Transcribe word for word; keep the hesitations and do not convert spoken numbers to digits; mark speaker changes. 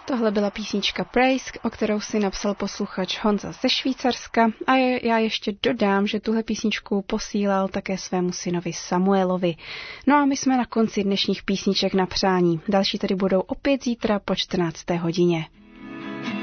Speaker 1: Tohle byla písnička Praise, o kterou si napsal posluchač Honza ze Švýcarska a já ještě dodám, že tuhle písničku posílal také svému synovi Samuelovi. No a my jsme na konci dnešních písniček na přání. Další tady budou opět zítra po čtrnácté hodině.